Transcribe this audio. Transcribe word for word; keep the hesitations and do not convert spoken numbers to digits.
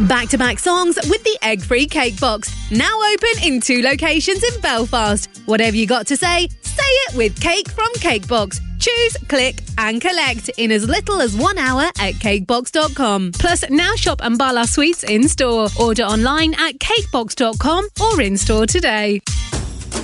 Back-to-back songs with the egg-free cake box. Now open in two locations in Belfast. Whatever you got to say, say it with Cake from Cakebox. Choose, click and collect in as little as one hour at cakebox dot com. Plus, now shop Ambala Sweets in-store. Order online at cakebox dot com or in-store today.